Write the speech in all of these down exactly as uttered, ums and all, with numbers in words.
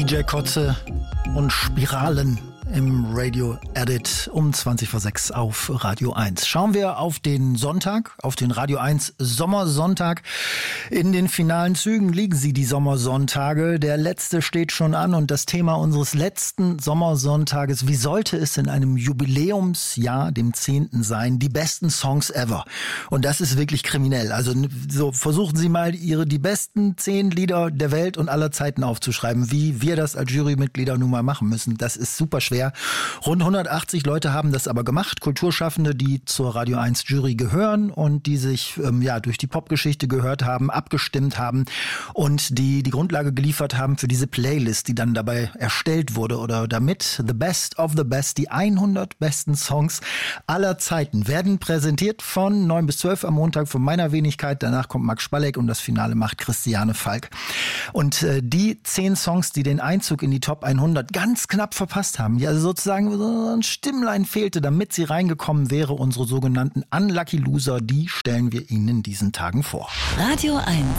J Kotze und Spiralen im Radio Edit um zwanzig vor sechs auf Radio eins. Schauen wir auf den Sonntag, auf den Radio eins Sommersonntag. In den finalen Zügen liegen sie, die Sommersonntage. Der letzte steht schon an und das Thema unseres letzten Sommersonntages: Wie sollte es in einem Jubiläumsjahr, dem zehnten sein, die besten Songs ever? Und das ist wirklich kriminell. Also so versuchen Sie mal, Ihre die besten zehn Lieder der Welt und aller Zeiten aufzuschreiben, wie wir das als Jurymitglieder nun mal machen müssen. Das ist super schwer. Rund hundertachtzig Leute haben das aber gemacht, Kulturschaffende, die zur Radio eins Jury gehören und die sich ähm, ja durch die Popgeschichte gehört haben, abgestimmt haben und die die Grundlage geliefert haben für diese Playlist, die dann dabei erstellt wurde oder damit The Best of the Best, die hundert besten Songs aller Zeiten, werden präsentiert von neun bis zwölf am Montag von meiner Wenigkeit. Danach kommt Max Spalleck und das Finale macht Christiane Falk. Und äh, die zehn Songs, die den Einzug in die Top hundert ganz knapp verpasst haben, ja, also sozusagen so ein Stimmlein fehlte, damit sie reingekommen wäre, unsere sogenannten Unlucky Loser, die stellen wir Ihnen in diesen Tagen vor. Radio eins,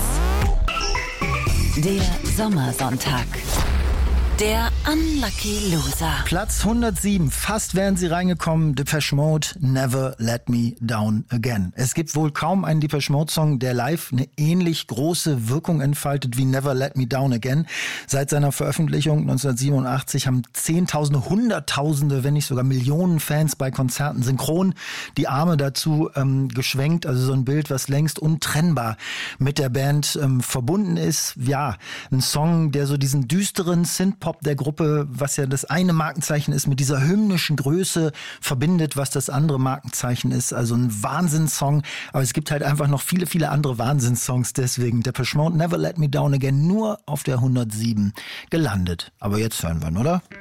der Sommersonntag. Der Unlucky Loser. Platz hundertsieben, fast wären sie reingekommen. Depeche Mode, Never Let Me Down Again. Es gibt wohl kaum einen Depeche Mode Song, der live eine ähnlich große Wirkung entfaltet wie Never Let Me Down Again. Seit seiner Veröffentlichung neunzehnhundertsiebenundachtzig haben Zehntausende, Hunderttausende, wenn nicht sogar Millionen Fans bei Konzerten synchron die Arme dazu ähm, geschwenkt. Also so ein Bild, was längst untrennbar mit der Band ähm, verbunden ist. Ja, ein Song, der so diesen düsteren Synthpop der Gruppe, was ja das eine Markenzeichen ist, mit dieser hymnischen Größe verbindet, was das andere Markenzeichen ist. Also ein Wahnsinnssong. Aber es gibt halt einfach noch viele, viele andere Wahnsinnssongs. Deswegen Depeche Mode, Never Let Me Down Again, nur auf der hundertsieben gelandet. Aber jetzt hören wir ihn, oder?